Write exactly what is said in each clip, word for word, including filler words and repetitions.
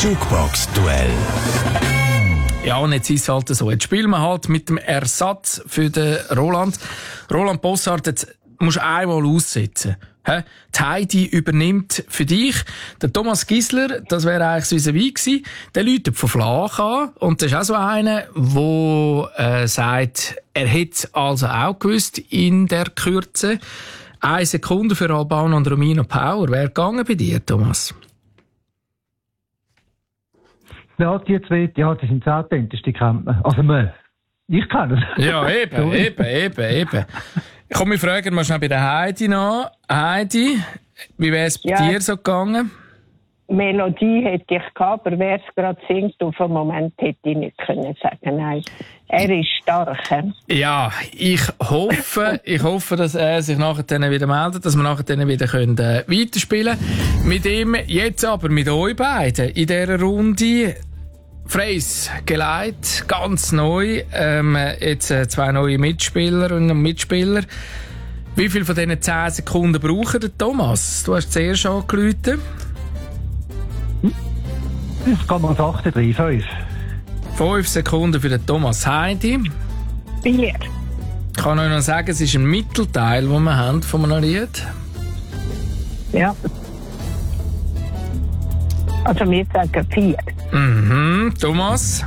Jukebox-Duell. Ja, und jetzt ist es halt so. Jetzt spielen wir halt mit dem Ersatz für den Roland. Roland Bossart, jetzt musst du einmal aussetzen. He? Die Heidi übernimmt für dich. Der Thomas Gisler, das wäre eigentlich so unser Wein gewesen, der läutet von Flach an. Und das ist auch so einer, der äh, sagt, er hätte also auch gewusst in der Kürze. Eine Sekunde für Albano und Romino Power. Wäre gegangen bei dir, Thomas? Ja, die zwei, ja, die sind das authentischste, kennt man. Also, man, ich kann es. Ja, eben, eben, eben, eben. Komm, wir fragen mal schnell bei der Heidi nach. Heidi, wie wäre es bei Ja. dir so gegangen? Melodie hätte ich gehabt, aber wer es gerade singt, auf den Moment hätte ich nicht können sagen. Nein, er ist stark. He? Ja, ich hoffe, ich hoffe, dass er sich nachher dann wieder meldet, dass wir nachher dann wieder können, äh, weiterspielen können. Mit ihm, jetzt aber mit euch beiden in dieser Runde. Freys geleitet, ganz neu. Ähm, jetzt äh, zwei neue Mitspieler und Mitspieler. Wie viel von diesen zehn Sekunden brauchen der Thomas? Du hast zuerst angerufen. Das kann man achten, drei, fünf. Fünf Sekunden für den Thomas. Heidi. Vier. Ich kann euch noch sagen, es ist ein Mittelteil, den wir haben von einem Lied. Ja. Also wir sagen vier. Mhm. Thomas.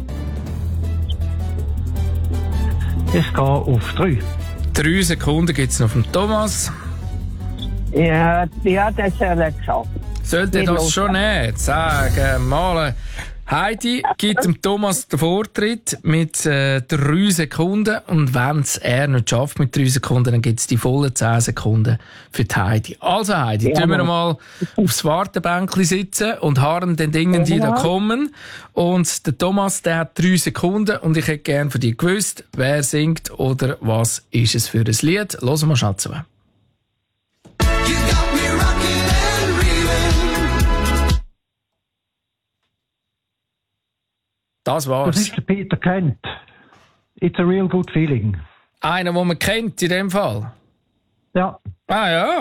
Ich gehe auf drei. Drei Sekunden gibt es noch vom Thomas. Ja, ja, das soll er geschafft. Sollte Wir das hören. schon nicht sagen? Mal. Heidi gibt dem Thomas den Vortritt mit äh, drei Sekunden. Und wenn es er nicht schafft mit drei Sekunden, dann gibt es die vollen zehn Sekunden für die Heidi. Also Heidi, Ja, tun wir aber- mal aufs Wartebänkchen sitzen und harren den Dingen, die da Ja. kommen. Und der Thomas, der hat drei Sekunden. Und ich hätte gerne von dir gewusst, wer singt oder was ist es für ein Lied. Hören wir schnell zu. Das Das war's. ist der Peter Kent. It's a real good feeling. Einer, den man kennt in dem Fall. Ja. Ah ja.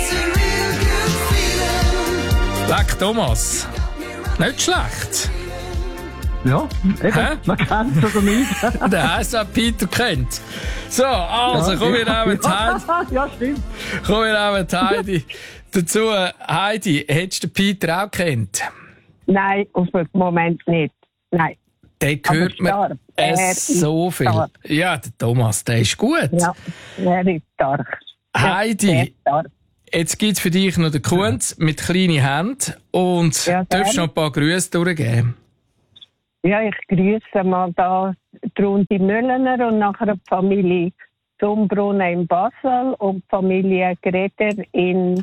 Leck Thomas. Nicht schlecht. Ja, eben. Hä? Man kennt es oder nicht. Der heisst auch Peter kennt. So, also Ja, kommen wir ja. auch mit Heidi. Ja, stimmt. Kommen wir auch mit Heidi. Dazu, Heidi, hättest du den Peter auch kennt? Nein, auf den Moment nicht. Nein. Den hört Aber man stark. Er äh, ist so viel. stark. Ja, der Thomas, der ist gut. Ja, er ist stark. Heidi. Ja, sehr stark. Jetzt gibt es für dich noch den Kunz mit kleinen Händen und Ja, darfst gerne. noch ein paar Grüße durchgeben. Ja, ich grüße mal da die Runde Müllener und nachher die Familie Zumbrunnen in Basel und die Familie Greder in,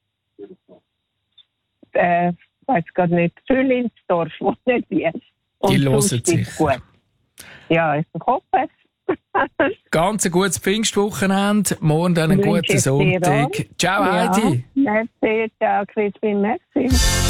äh, weiß gar nicht, Züllinsdorf, wo nicht wie. Und Die hören sonst ist sicher. gut. Ja, ich hoffe es. Ganz ein gutes Pfingstwochenende, morgen dann einen Wünsche guten ich dir Sonntag. auch. Ciao, Heidi. Ja, merci, ciao, Crispin, merci.